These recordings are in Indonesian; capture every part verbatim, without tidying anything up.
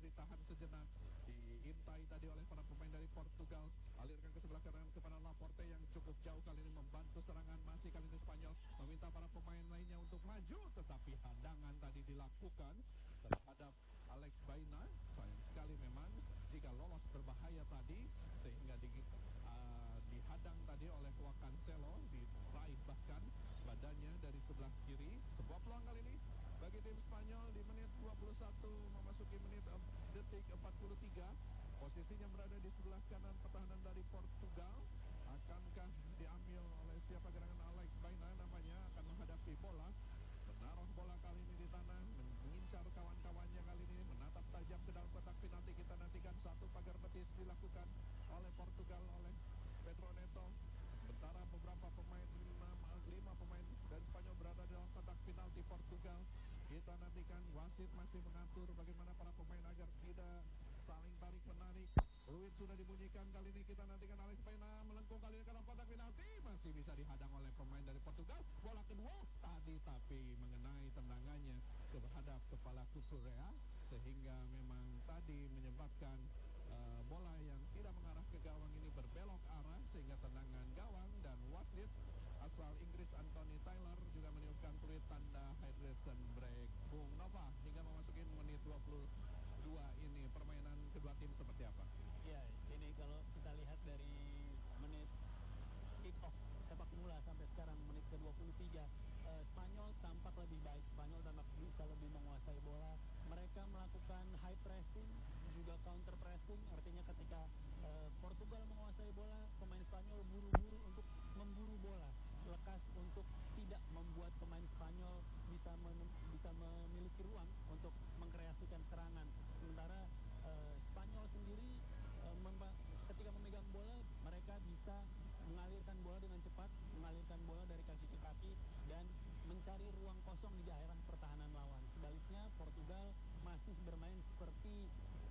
ditahan sejenak, diintai tadi oleh para pemain dari Portugal. Alirkan ke sebelah kanan kepada Laporte yang cukup jauh kali ini membantu serangan. Masih kali ini Spanyol meminta para pemain lainnya untuk maju, tetapi hadangan tadi dilakukan terhadap Alex Baena. Sayang sekali memang jika lolos berbahaya tadi, sehingga di, uh, dihadang tadi oleh Joao Cancelo, diraih bahkan badannya dari sebelah kiri. Sebuah peluang kali ini bagi tim Spanyol di menit dua puluh satu memasuki menit uh, detik empat puluh tiga. Posisinya berada di sebelah kanan pertahanan dari Portugal. Akankah diambil oleh siapa? Gerangan Alex Baena namanya, akan menghadapi bola, menaruh bola kali ini di tanah, mengincar kawan-kawannya kali ini, menatap tajam ke dalam kotak penalti. Kita nantikan satu pagar betis dilakukan oleh Portugal, oleh Pedro Neto. Sementara beberapa pemain, lima pemain dari Spanyol berada di dalam kotak penalti Portugal. Kita nantikan wasit masih mengatur bagaimana para pemain agar tidak saling tarik menarik. Fluid sudah dibunyikan kali ini. Kita nantikan Alex Baena melengkung kali ini ke dalam kotak penalti, masih bisa dihadang oleh pemain dari Portugal. Bola kedua tadi tapi mengenai tendangannya terhadap kepala Cucurella, sehingga memang tadi menyebabkan uh, bola yang tidak mengarah ke gawang ini berbelok arah, sehingga tendangan gawang. Dan wasit asal Inggris Anthony Taylor juga meniupkan peluit tanda hydration break. Bung Nova, hingga memasuki menit dua puluh dua ini permainan kedua tim seperti apa? Ya, ini kalau kita lihat dari menit kick off sepak bola sampai sekarang menit ke dua puluh tiga, uh, Spanyol tampak lebih baik. Spanyol tampak bisa lebih menguasai bola. Mereka melakukan high pressing, juga counter pressing. Artinya ketika uh, Portugal menguasai bola, pemain Spanyol buru-buru untuk memburu bola, lekas untuk tidak membuat pemain Spanyol bisa men- bisa memiliki ruang untuk mengkreasikan serangan. Sementara uh, Spanyol sendiri uh, memba- ketika memegang bola, mereka bisa mengalirkan bola dengan cepat, mengalirkan bola dari kaki ke kaki, dan mencari ruang kosong di daerah pertahanan lawan. Sebaliknya Portugal masih bermain seperti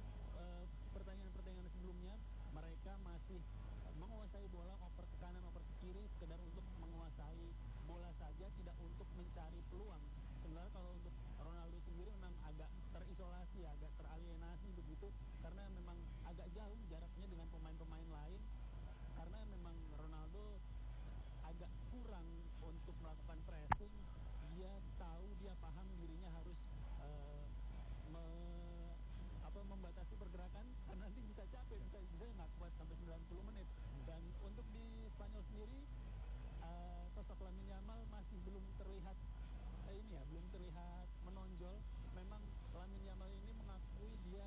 uh, pertandingan-pertandingan sebelumnya. Mereka masih menguasai bola, oper ke kanan, oper ke kiri, sekedar untuk menguasai bola saja, tidak untuk mencari peluang. Sebenarnya kalau untuk Ronaldo sendiri memang agak terisolasi, agak teralienasi begitu, karena memang agak jauh jaraknya dengan pemain-pemain lain, karena memang Ronaldo agak kurang untuk melakukan pressing. Dia tahu, dia paham dirinya harus uh, me, apa, membatasi pergerakan, karena nanti bisa capek, bisa bisa nggak kuat sampai sembilan puluh menit. Dan untuk di Spanyol sendiri, uh, sosok Lamine Yamal masih belum terlihat eh, ini ya, belum terlihat menonjol. Memang Lamine Yamal ini mengakui dia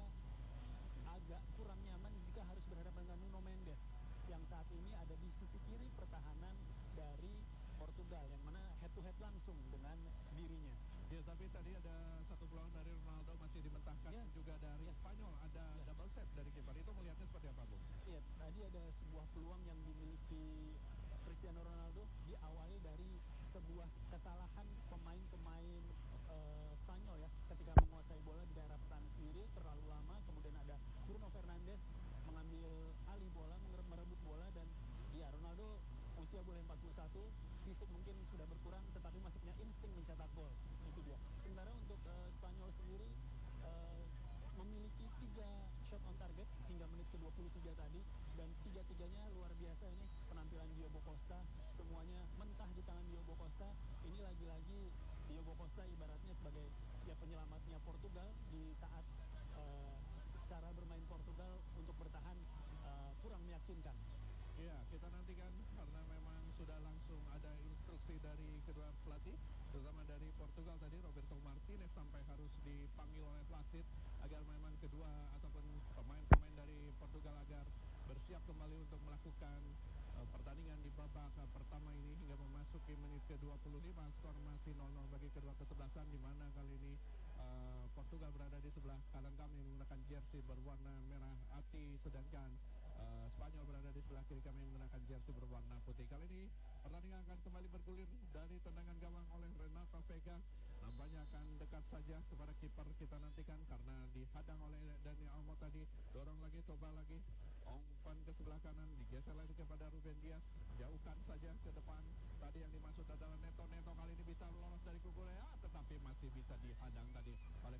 agak kurang nyaman jika harus berhadapan dengan Nuno Mendes yang saat ini ada di sisi kiri pertahanan dari Portugal, yang mana head to head langsung dengan dirinya. Ya, tapi tadi ada satu peluang dari Ronaldo masih dimentahkan, ya. Juga dari ya. Spanyol ada ya. Double save dari kiper. Itu melihatnya seperti apa, Bung? Iya, tadi ada sebuah peluang yang dimiliki Cristiano Ronaldo diawali dari sebuah kesalahan pemain-pemain uh, Spanyol ya, ketika menguasai bola di daerah pertahanan sendiri terlalu lama. Kemudian ada Bruno Fernandes mengambil alih bola, merebut bola, dan ya Ronaldo usia boleh empat puluh satu, fisik mungkin sudah berkurang, tetapi masih punya insting mencetak gol. Itu dia. Sementara untuk uh, Spanyol sendiri uh, memiliki tiga shot on target hingga menit ke dua puluh tiga tadi, dan tiga-tiganya luar biasa. Ini penampilan Diogo Costa, semuanya mentah di tangan Diogo Costa. Ini lagi-lagi Diogo Costa ibaratnya sebagai ya penyelamatnya Portugal di saat uh, cara bermain Portugal untuk bertahan uh, kurang meyakinkan. Iya, kita nantikan karena memang sudah langsung ada instruksi dari kedua pelatih, terutama dari Portugal tadi, Roberto Martinez sampai harus dipanggil oleh wasit agar memang kedua ataupun pemain-pemain dari Portugal agar bersiap kembali untuk melakukan uh, pertandingan di babak uh, pertama ini hingga memasuki menit ke dua puluh lima. Skor masih nol nol bagi kedua kesebelasan, di mana kali ini uh, Portugal berada di sebelah kanan kami menggunakan jersey berwarna merah ati, sedangkan Uh, Spanyol berada di sebelah kiri kami menggunakan jersey berwarna putih. Kali ini pertandingan akan kembali bergulir dari tendangan gawang oleh Renato Vega. Nampaknya akan dekat saja kepada kiper. Kita nantikan karena dihadang oleh Dani Olmo tadi. Dorong lagi, coba lagi. Umpan ke sebelah kanan, digeser lagi kepada Ruben Dias. Jauhkan saja ke depan. Tadi yang dimaksud adalah Neto. Neto kali ini bisa lolos dari Cucurella, tetapi masih bisa dihadang tadi oleh